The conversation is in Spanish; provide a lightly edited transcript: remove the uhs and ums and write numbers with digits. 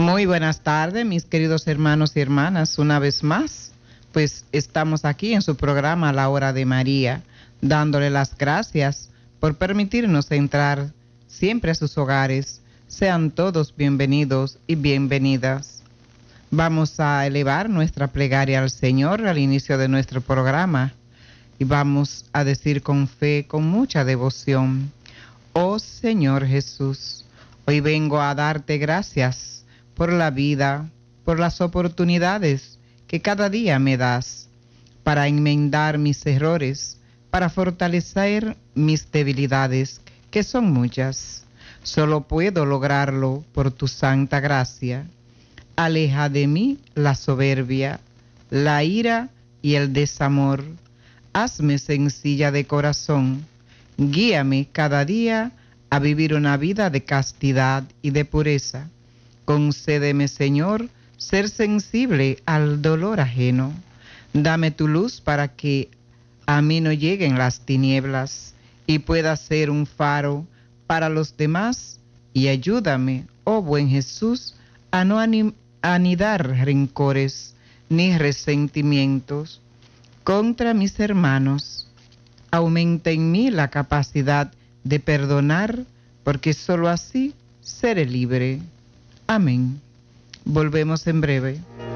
Muy buenas tardes, mis queridos hermanos y hermanas. Una vez más, pues estamos aquí en su programa La Hora de María, dándole las gracias por permitirnos entrar siempre a sus hogares. Sean todos bienvenidos y bienvenidas. Vamos a elevar nuestra plegaria al Señor al inicio de nuestro programa y vamos a decir con fe, con mucha devoción: oh Señor Jesús, hoy vengo a darte gracias por la vida, por las oportunidades que cada día me das para enmendar mis errores, para fortalecer mis debilidades, que son muchas. Solo puedo lograrlo por tu santa gracia. Aleja de mí la soberbia, la ira y el desamor. Hazme sencilla de corazón. Guíame cada día a vivir una vida de castidad y de pureza. Concédeme, Señor, ser sensible al dolor ajeno. Dame tu luz para que a mí no lleguen las tinieblas y pueda ser un faro para los demás. Y ayúdame, oh buen Jesús, a no anidar rencores ni resentimientos contra mis hermanos. Aumenta en mí la capacidad de perdonar, porque sólo así seré libre. Amén. Volvemos en breve.